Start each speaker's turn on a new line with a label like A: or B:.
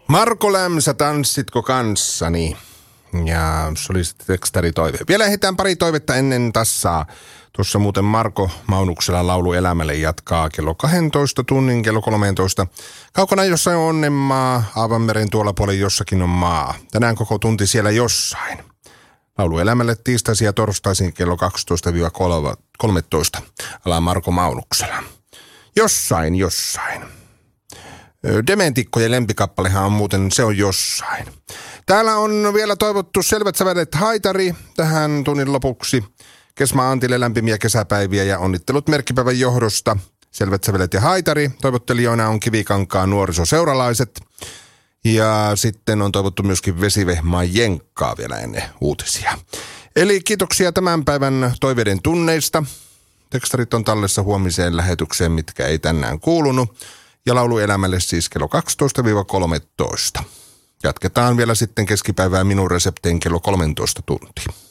A: Marko Lämsä, tanssitko kanssani? Ja se oli sitten tekstaritoive. Vielä ehditään pari toivetta ennen tassaa. Tuossa muuten Marko Maunuksella laulu elämälle jatkaa kello 12 tunnin, kello 13. Kaukana jossain on onnenmaa, Aavanmeren tuolla puolella jossakin on maa. Tänään koko tunti siellä jossain. Laulu elämälle tiistaisin ja torstaisin kello 12-13. Ala Marko Maunuksella. Jossain. Dementikkojen lempikappalehan on muuten, se on jossain. Täällä on vielä toivottu Selvät sävelet Haitari tähän tunnin lopuksi. Kesma Antille lämpimiä kesäpäiviä ja onnittelut merkkipäivän johdosta. Selvät sävelet ja Haitari. Toivottelijoina on Kivikankaan nuorisoseuralaiset. Ja sitten on toivottu myöskin Vesivehmaa Jenkkaa vielä ennen uutisia. Eli kiitoksia tämän päivän toiveiden tunneista. Tekstarit on tallessa huomiseen lähetykseen, mitkä ei tänään kuulunut. Ja laulu elämälle siis kello 12-13. Jatketaan vielä sitten keskipäivää minun reseptein kello 13 tuntia.